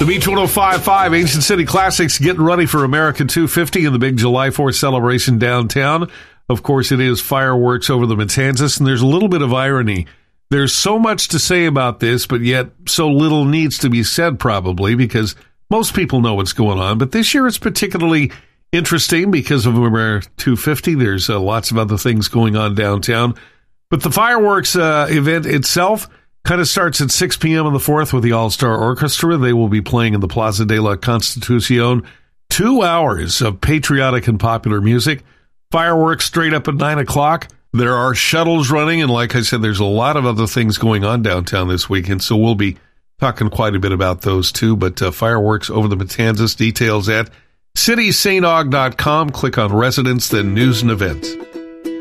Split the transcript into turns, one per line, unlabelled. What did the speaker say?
The Beach 105.5 Ancient City Classics getting ready for America 250 and the big July 4th celebration downtown. Of course, it is fireworks over the Matanzas, and there's a little bit of irony. There's so much to say about this, but yet so little needs to be said probably because most people know what's going on. But this year it's particularly interesting because of America 250. There's lots of other things going on downtown. But the fireworks event itself kind of starts at 6 p.m. on the 4th with the All-Star Orchestra. They will be playing in the Plaza de la Constitucion. 2 hours of patriotic and popular music. Fireworks straight up at 9 o'clock. There are shuttles running, and like I said, there's a lot of other things going on downtown this weekend, so we'll be talking quite a bit about those too. But fireworks over the Matanzas, details at citysaintaug.com. Click on residents, then news and events.